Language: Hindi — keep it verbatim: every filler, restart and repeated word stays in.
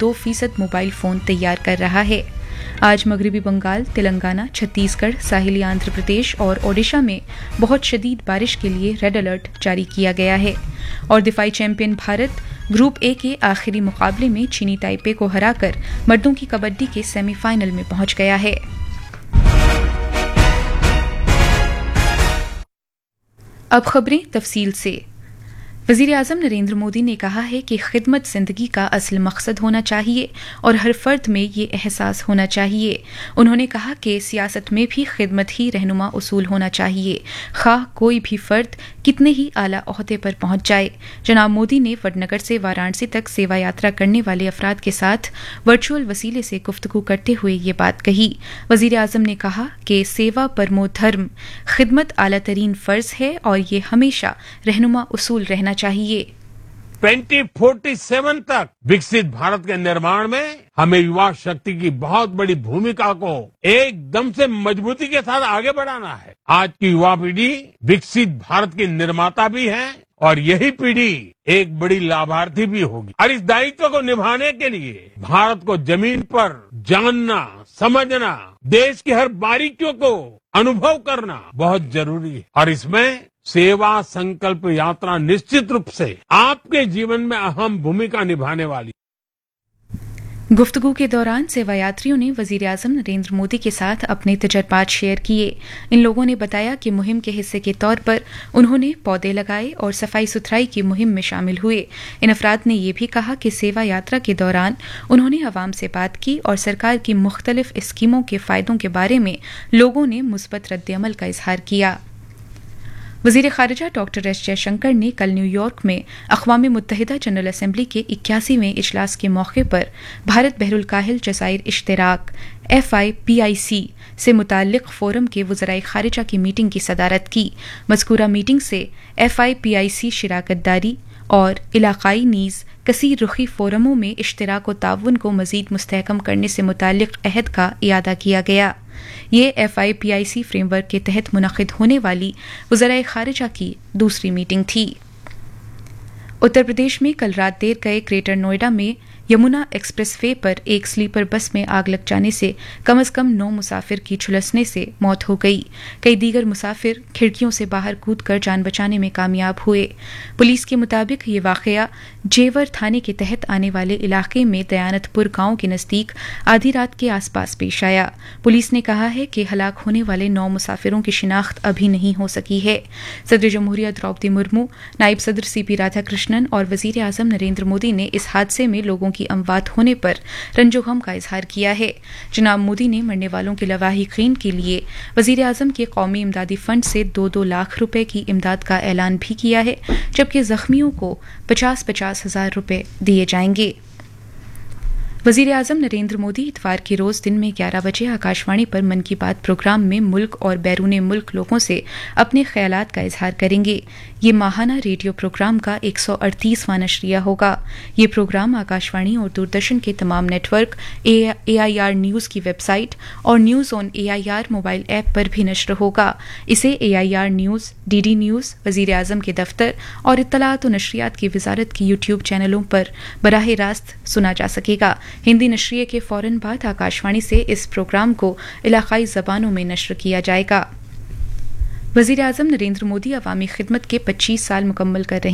दो फीसद मोबाइल फोन तैयार कर रहा है। आज मगरबी बंगाल, तेलंगाना, छत्तीसगढ़, साहिली आंध्र प्रदेश और ओडिशा में बहुत शदीद बारिश के लिए रेड अलर्ट जारी किया गया है। और दिफाई चैंपियन भारत ग्रुप ए के आखिरी मुकाबले में चीनी ताइपे को हराकर मर्दों की कबड्डी के सेमीफाइनल में पहुंच गया है। अब खबरें तफसील से। वज़ीर आज़म नरेंद्र मोदी ने कहा है कि खिदमत ज़िंदगी का असल मकसद होना चाहिए और हर फर्द में ये एहसास होना चाहिए। उन्होंने कहा कि सियासत में भी खिदमत ही रहनुमा उसूल होना चाहिए, खाह कोई भी फर्द कितने ही आला ओहदे पर पहुंच जाए। जनाब मोदी ने वडनगर से वाराणसी तक सेवा यात्रा करने वाले अफराद के साथ वर्चुअल वसीले से गुफ्तगू करते हुए ये बात कही। वज़ीर आज़म ने कहा कि सेवा परमो धर्म, खिदमत आला तरीन फर्ज है और ये हमेशा रहनुमा उसूल रहना चाहिए। ट्वेंटी फोर्टी सेवन तक विकसित भारत के निर्माण में हमें युवा शक्ति की बहुत बड़ी भूमिका को एकदम से मजबूती के साथ आगे बढ़ाना है। आज की युवा पीढ़ी विकसित भारत की निर्माता भी है और यही पीढ़ी एक बड़ी लाभार्थी भी होगी। और इस दायित्व को निभाने के लिए भारत को जमीन पर जानना, समझना, देश की हर बारीकियों को अनुभव करना बहुत जरूरी है। और इसमें सेवा संकल्प यात्रा निश्चित रूप से आपके जीवन में अहम भूमिका निभाने वाली। गुफ्तगू के दौरान सेवा यात्रियों ने वज़ीर आज़म नरेंद्र मोदी के साथ अपने तजर्बात शेयर किए। इन लोगों ने बताया कि मुहिम के हिस्से के तौर पर उन्होंने पौधे लगाए और सफाई सुथराई की मुहिम में शामिल हुए। इन अफराद ने यह भी कहा कि सेवा यात्रा के दौरान उन्होंने अवाम से बात की और सरकार की मुख्तलिफ स्कीमों के फायदों के बारे में लोगों ने मुस्बत रद्द-ए-अमल का इजहार किया। वज़ीर ख़ारिजा डॉक्टर एस जयशंकर ने कल न्यूयॉर्क में अक़वाम मुत्तहिदा जनरल असम्बली के इक्यासीवें इजलास के मौके पर भारत बहरुल काहिल जज़ाइर इश्तिराक एफ आई पी आई सी से मुताल्लिक़ फोरम के वज़राए ख़ारिजा की मीटिंग की सदारत की। मज़कूरा मीटिंग से एफ आई पी आई सी शिराकत दारी और इलाक़ाई नीज़ कसीर रुखी फोरमों में इश्तिराक व ताउन को मज़ीद मुस्तहकम करने से मुताल्लिक़ अहद का इयादा किया गया। ये F I P I C framework के तहत मुनक़िद होने वाली वज़राए ख़ारिजा की दूसरी मीटिंग थी। उत्तर प्रदेश में कल रात देर गए ग्रेटर नोएडा में यमुना एक्सप्रेस वे पर एक स्लीपर बस में आग लग जाने से कम अज कम नौ मुसाफिर की झुलसने से मौत हो गई। कई दीगर मुसाफिर खिड़कियों से बाहर कूदकर जान बचाने में कामयाब हुए। पुलिस के मुताबिक ये वाक़या जेवर थाने के तहत आने वाले इलाके में दयानतपुर गांव के नज़दीक आधी रात के आसपास पेश आया। पुलिस ने कहा है कि हलाक होने वाले नौ मुसाफिरों की शिनाख्त अभी नहीं हो सकी है। सदर जमहूरिया द्रौपदी मुर्मू, नायब सदर सी पी राधाकृष्णन और वज़ीर आज़म नरेंद्र मोदी ने इस हादसे में लोगों की अमवात होने पर रंजो गम का इजहार किया है। जनाब मोदी ने मरने वालों के लवाहिकीन के लिए वज़ीर आज़म के कौमी इमदादी फंड से दो दो लाख रुपए की इमदाद का ऐलान भी किया है, जबकि जख्मियों को पचास पचास हजार रुपए दिए जाएंगे। वज़ीर आज़म नरेंद्र मोदी इतवार के रोज दिन में ग्यारह बजे आकाशवाणी पर मन की बात प्रोग्राम में मुल्क और बैरून मुल्क लोगों से अपने ख्यालात का इजहार करेंगे। ये माहाना रेडियो प्रोग्राम का एक सौ अड़तीसवां नशरिया होगा। ये प्रोग्राम आकाशवाणी और दूरदर्शन के तमाम network, A I R news की वेबसाइट और news on A I R mobile app पर भी नश्र होगा। इसे ए I R news, D D news, वज़ीर आज़म के दफ्तर और इत्तलात व नशरियात की वजारत की यूट्यूब चैनलों पर बराह रास्त सुना जा सकेगा। हिंदी नशरिये के फौरन बाद आकाशवाणी से इस प्रोग्राम को इलाकाई ज़बानों में नश्र किया जाएगा। वज़ीर आज़म नरेंद्र मोदी अवामी खिदमत के पच्चीस साल मुकम्मल कर रहे